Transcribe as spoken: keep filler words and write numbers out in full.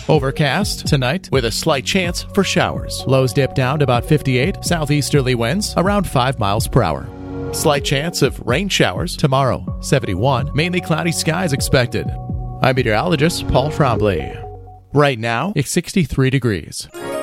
Overcast tonight with a slight chance for showers. Lows dip down to about fifty-eight. Southeasterly winds around five miles per hour. Slight chance of rain showers tomorrow. seventy-one. Mainly cloudy skies expected. I'm meteorologist Paul Trombley. Right now, it's sixty-three degrees.